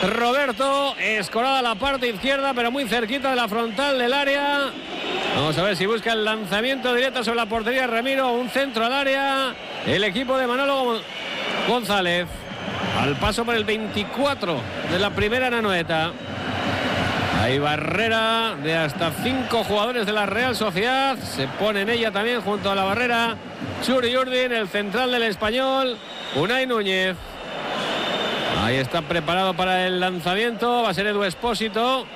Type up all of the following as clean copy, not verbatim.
Roberto, escorada a la parte izquierda, pero muy cerquita de la frontal del área. Vamos a ver si busca el lanzamiento directo sobre la portería de Ramiro, un centro al área. El equipo de Manolo González, al paso por el 24 de la primera Anoeta. Hay barrera de hasta 5 jugadores de la Real Sociedad. Se pone en ella también junto a la barrera Churi Urdin, el central del Español, Unai Núñez. Ahí está preparado para el lanzamiento. Va a ser Edu Expósito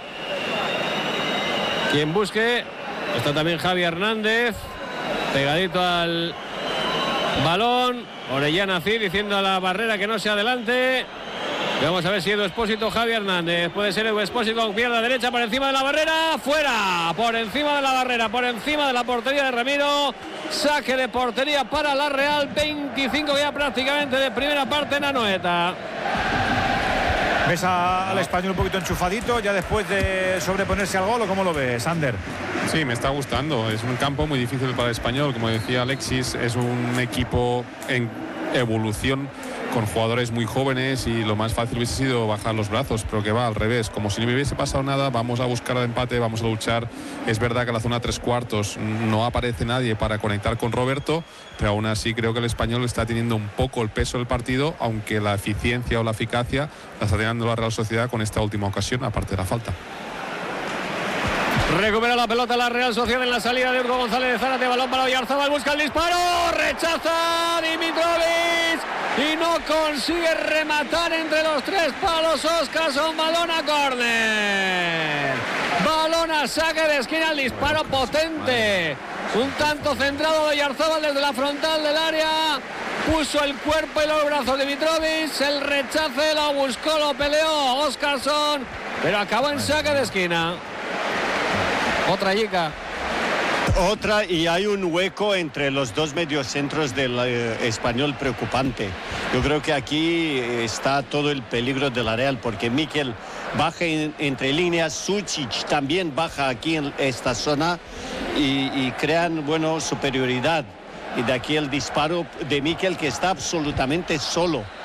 quien busque. Está también Javi Hernández pegadito al balón. Orellana Cid diciendo a la barrera que no se adelante. Vamos a ver si Edu Expósito, Javi Hernández. Puede ser Edu Expósito con pierna derecha por encima de la barrera. Fuera, por encima de la barrera, por encima de la portería de Ramiro. Saque de portería para la Real. 25 ya prácticamente de primera parte en Anoeta. ¿Ves al Español un poquito enchufadito ya después de sobreponerse al gol o cómo lo ves, Ander? Sí, me está gustando. Es un campo muy difícil para el Español. Como decía Alexis, es un equipo en evolución con jugadores muy jóvenes y lo más fácil hubiese sido bajar los brazos, pero que va al revés, como si no hubiese pasado nada. Vamos a buscar el empate, vamos a luchar. Es verdad que en la zona 3/4 no aparece nadie para conectar con Roberto, pero aún así creo que el Español está teniendo un poco el peso del partido, aunque la eficiencia o la eficacia la está teniendo la Real Sociedad con esta última ocasión, aparte de la falta. Recupera la pelota la Real Sociedad en la salida de Urgo González de Zárate. Balón para Oyarzabal, busca el disparo. Rechaza Dimitrovic y no consigue rematar entre los 3 palos. Óscarson, balón a córner. Balón a saque de esquina, el disparo potente. Un tanto centrado de Oyarzabal desde la frontal del área. Puso el cuerpo y los brazos de Dimitrovic. El rechace lo buscó, lo peleó Óscarson, pero acabó en saque de esquina. Otra Yica. Otra, y hay un hueco entre los dos mediocentros del Español preocupante. Yo creo que aquí está todo el peligro de la Real, porque Mikel baja entre líneas, Sučić también baja aquí en esta zona y crean, bueno, superioridad. Y de aquí el disparo de Mikel, que está absolutamente solo.